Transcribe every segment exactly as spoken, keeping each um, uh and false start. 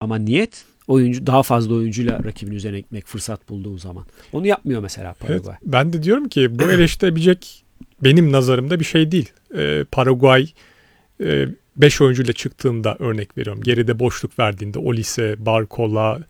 Ama niyet oyuncu daha fazla oyuncuyla rakibin üzerine gitmek fırsat bulduğu zaman. Onu yapmıyor mesela Paraguay. Evet, ben de diyorum ki bu eleştirebilecek benim nazarımda bir şey değil. Ee, Paraguay beş e, oyuncuyla çıktığında örnek veriyorum. Geride boşluk verdiğinde Olise, Barcola,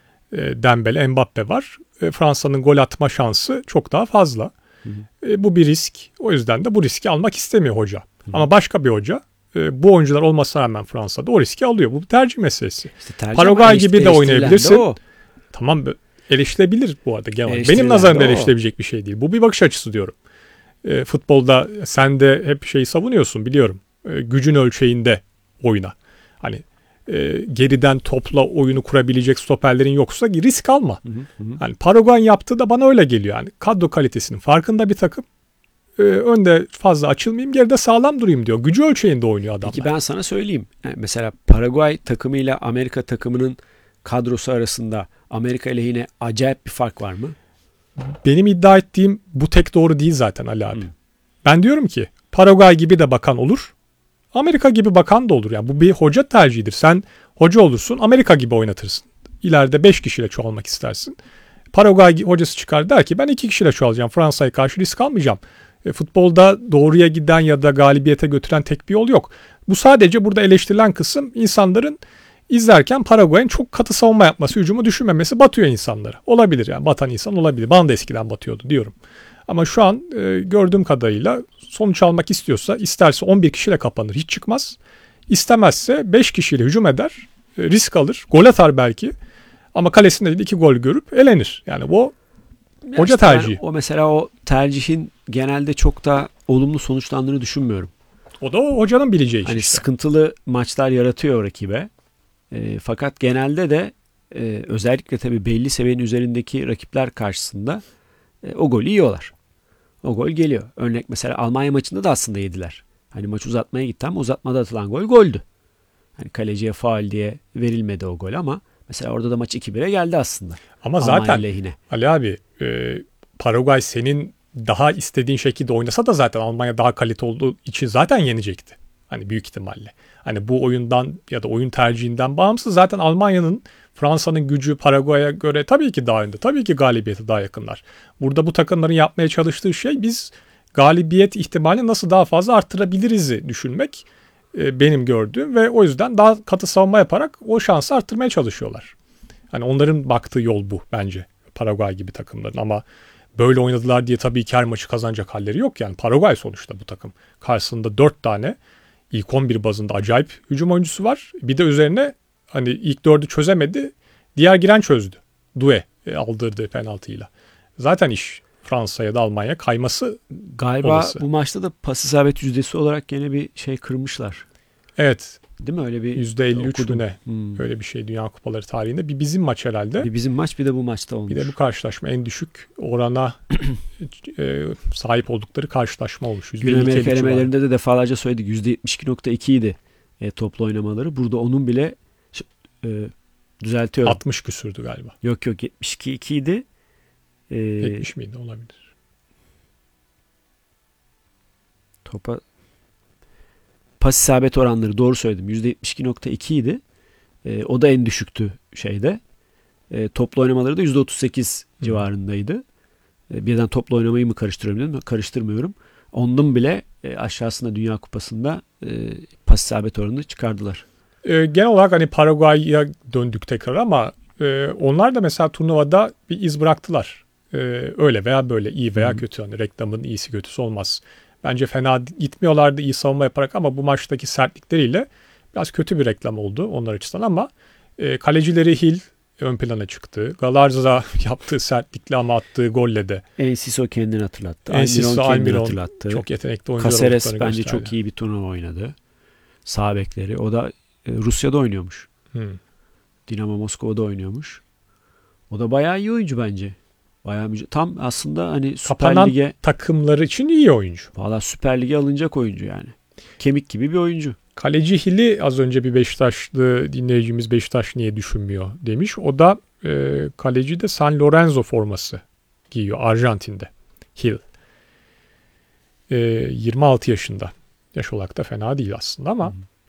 e, Dembele, Mbappe var. E, Fransa'nın gol atma şansı çok daha fazla. Hı hı. E, bu bir risk. O yüzden de bu riski almak istemiyor hoca. Hı. Ama başka bir hoca e, bu oyuncular olmasına rağmen Fransa'da o riski alıyor. Bu bir tercih meselesi. İşte tercih Paraguay gibi de oynayabilirsin. De tamam, eleştirebilir bu arada. Benim nazarımda eleştirebilecek bir şey değil. Bu bir bakış açısı diyorum. E, futbolda sen de hep şeyi savunuyorsun biliyorum. E, gücün ölçeğinde oyna. Hani e, geriden topla oyunu kurabilecek stoperlerin yoksa risk alma. Hı hı hı. Yani Paraguay'ın yaptığı da bana öyle geliyor. Yani kadro kalitesinin farkında bir takım. E, önde fazla açılmayayım, geride sağlam durayım diyor. Gücü ölçeğinde oynuyor adamlar. Peki ben sana söyleyeyim. Yani mesela Paraguay takımıyla Amerika takımının kadrosu arasında Amerika lehine acayip bir fark var mı? Benim iddia ettiğim bu tek doğru değil zaten Ali abi. Hmm. Ben diyorum ki Paraguay gibi de bakan olur. Amerika gibi bakan da olur. Yani bu bir hoca tercihidir. Sen hoca olursun, Amerika gibi oynatırsın. İleride beş kişiyle çoğalmak istersin. Paraguay hocası çıkar der ki ben iki kişiyle çoğalacağım. Fransa'ya karşı risk almayacağım. E, futbolda doğruya giden ya da galibiyete götüren tek bir yol yok. Bu sadece burada eleştirilen kısım insanların İzlerken Paraguay'ın çok katı savunma yapması, hücumu düşünmemesi batıyor insanlara. Olabilir yani, batan insan olabilir. Bana da eskiden batıyordu diyorum. Ama şu an e, gördüğüm kadarıyla sonuç almak istiyorsa isterse on bir kişiyle kapanır, hiç çıkmaz. İstemezse beş kişiyle hücum eder, e, risk alır, gol atar belki. Ama kalesinde de iki gol görüp elenir. Yani bu ya hoca işte tercihi. O mesela o tercihin genelde çok da olumlu sonuçlandığını düşünmüyorum. O da o hocanın bileceği iş hani işte. Sıkıntılı maçlar yaratıyor rakibe. E, fakat genelde de e, özellikle tabii belli seviyenin üzerindeki rakipler karşısında e, o golü yiyorlar. O gol geliyor. Örnek mesela Almanya maçında da aslında yediler. Hani maç uzatmaya gitti ama uzatmada atılan gol goldü. Hani kaleciye faul diye verilmedi o gol ama mesela orada da maç iki bire geldi aslında. Ama Almanya zaten lehine. Ali abi e, Paraguay senin daha istediğin şekilde oynasa da zaten Almanya daha kalite olduğu için zaten yenecekti. Hani büyük ihtimalle. Hani bu oyundan ya da oyun tercihinden bağımsız zaten Almanya'nın, Fransa'nın gücü Paraguay'a göre tabii ki daha önde. Tabii ki galibiyete daha yakınlar. Burada bu takımların yapmaya çalıştığı şey biz galibiyet ihtimalini nasıl daha fazla arttırabiliriz'i düşünmek e, benim gördüğüm ve o yüzden daha katı savunma yaparak o şansı arttırmaya çalışıyorlar. Hani onların baktığı yol bu bence Paraguay gibi takımların, ama böyle oynadılar diye tabii ki her maçı kazanacak halleri yok yani. Paraguay sonuçta bu takım. Karşısında dört tane ilk on bir bazında acayip hücum oyuncusu var. Bir de üzerine hani ilk dördü çözemedi, diğer giren çözdü. Due e, aldırdığı penaltıyla. Zaten iş Fransa'ya da Almanya kayması galiba olası. Bu maçta da pas isabet yüzdesi olarak gene bir şey kırmışlar. Evet. Değil mi? Öyle bir yüzde elli üç mü ne? Hmm. Öyle bir şey Dünya Kupaları tarihinde. Bir bizim maç herhalde. Bir bizim maç, bir de bu maçta olmuş. Bir de bu karşılaşma en düşük orana e, sahip oldukları karşılaşma olmuş. Güney Amerika elemelerinde de defalarca söyledik. yüzde yetmiş iki nokta iki idi e, toplu oynamaları. Burada onun bile e, düzeltiyorum. altmış küsürdü galiba. Yok yok yetmiş iki iki idi. E, yetmiş miydi? Olabilir. Topa pas isabet oranları doğru söyledim. yüzde yetmiş iki nokta iki idi. E, o da en düşüktü şeyde. E, toplu oynamaları da yüzde otuz sekiz Hı. civarındaydı. E, birden toplu oynamayı mı karıştırıyorum dedim. Karıştırmıyorum. Onun bile e, aşağısında Dünya Kupası'nda e, pas isabet oranını çıkardılar. E, genel olarak hani Paraguay'a döndük tekrar ama e, onlar da mesela turnuvada bir iz bıraktılar. E, öyle veya böyle, iyi veya Hı. kötü. Hani reklamın iyisi kötüsü olmaz. Bence fena gitmiyorlardı iyi savunma yaparak ama bu maçtaki sertlikleriyle biraz kötü bir reklam oldu onlar açısından, ama e, kalecileri Hill ön plana çıktı. Galarza yaptığı sertlikle ama attığı golle de. Enciso kendini hatırlattı. Enciso, Almiron kendini hatırlattı. Çok yetenekli oyuncular Caceres olduklarını bence gösterdi. çok iyi bir turnuva oynadı. Sağ bekleri. O da e, Rusya'da oynuyormuş. Hmm. Dinamo Moskova'da oynuyormuş. O da bayağı iyi oyuncu bence. Bayağı müce- tam aslında hani Süper Kapanan Lig'e takımları için iyi oyuncu. Valla Süper Lig'e alınacak oyuncu yani. Kemik gibi bir oyuncu. Kaleci Hill'i az önce bir Beşiktaşlı dinleyicimiz Beşiktaş niye düşünmüyor demiş. O da e, kaleci de San Lorenzo forması giyiyor Arjantin'de. Hill. E, yirmi altı yaşında. Yaş olarak da fena değil aslında ama hmm.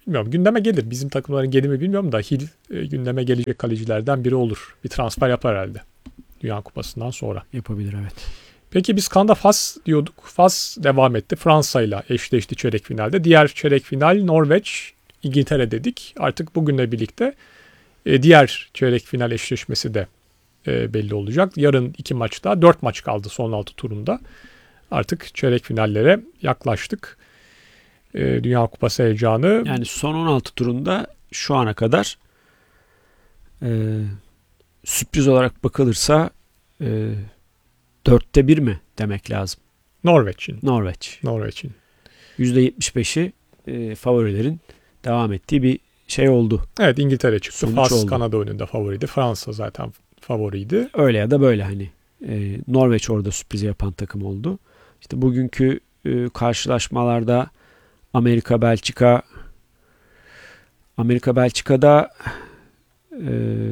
bilmiyorum, gündeme gelir. Bizim takımların gelir mi bilmiyorum da Hill e, gündeme gelecek kalecilerden biri olur. Bir transfer yapar herhalde Dünya Kupası'ndan sonra. Yapabilir, evet. Peki biz Kanda Fas diyorduk. Fas devam etti. Fransa ile eşleşti çeyrek finalde. Diğer çeyrek final Norveç, İngiltere dedik. Artık bugünle birlikte e, diğer çeyrek final eşleşmesi de e, belli olacak. Yarın iki maç daha. Dört maç kaldı son altı turunda. Artık çeyrek finallere yaklaştık. E, Dünya Kupası heyecanı. Yani son on altı turunda şu ana kadar e, sürpriz olarak bakılırsa e, dörtte bir mi demek lazım? Norveç'in. Norveç. Norveç'in. yüzde yetmiş beşi e, favorilerin devam ettiği bir şey oldu. Evet, İngiltere çıktı. Sonuç Fas oldu. Kanada oyununda favoriydi. Fransa zaten favoriydi. Öyle ya da böyle hani. E, Norveç orada sürprizi yapan takım oldu. İşte bugünkü e, karşılaşmalarda Amerika Belçika Amerika Belçika'da e,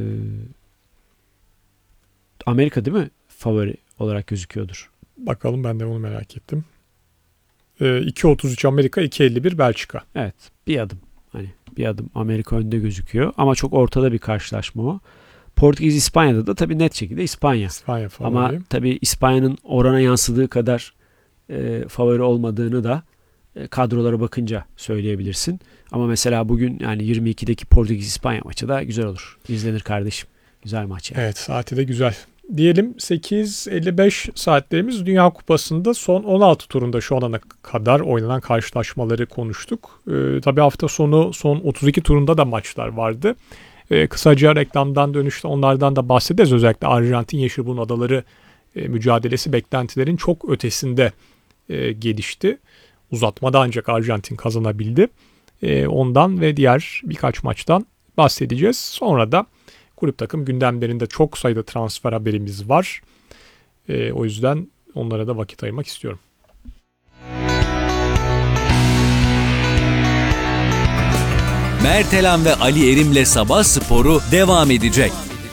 Amerika değil mi favori olarak gözüküyordur. Bakalım, ben de onu merak ettim. E, iki otuz üç Amerika, iki elli bir Belçika. Evet, bir adım hani bir adım Amerika önde gözüküyor ama çok ortada bir karşılaşma o. Portekiz İspanya'da da tabii net şekilde İspanya. İspanya favori. Ama tabii İspanya'nın orana yansıdığı kadar e, favori olmadığını da e, kadrolara bakınca söyleyebilirsin. Ama mesela bugün yani yirmi ikideki Portekiz İspanya maçı da güzel olur. İzlenir kardeşim. Güzel maç yani. Evet, saati de güzel. Diyelim sekiz elli beş saatlerimiz Dünya Kupası'nda son on altı turunda şu ana kadar oynanan karşılaşmaları konuştuk. Ee, tabii hafta sonu son otuz iki turunda da maçlar vardı. Ee, kısaca reklamdan dönüşte onlardan da bahsederiz. Özellikle Arjantin Yeşilburnu Adaları e, mücadelesi beklentilerin çok ötesinde e, gelişti. Uzatmada ancak Arjantin kazanabildi. E, ondan ve diğer birkaç maçtan bahsedeceğiz. Sonra da kulüp takım gündemlerinde çok sayıda transfer haberimiz var. E, o yüzden onlara da vakit ayırmak istiyorum. Mertelan ve Ali Erim'le Sabah Sporu devam edecek.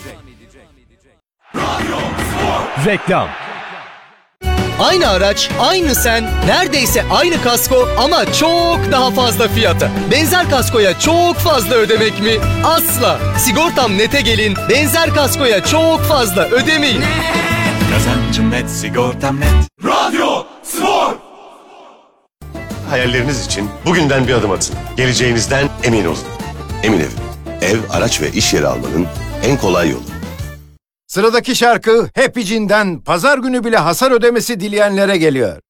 Reklam. Aynı araç, aynı sen, neredeyse aynı kasko ama çok daha fazla fiyata. Benzer kaskoya çok fazla ödemek mi? Asla. Sigortam Net'e gelin, benzer kaskoya çok fazla ödemeyin. Kazancım net, sigortam net. Radyo Spor. Hayalleriniz için bugünden bir adım atın. Geleceğinizden emin olun. Emin Ev. Ev, araç ve iş yeri almanın en kolay yolu. Sıradaki şarkı Happy Jean'den pazar günü bile hasar ödemesi dileyenlere geliyor.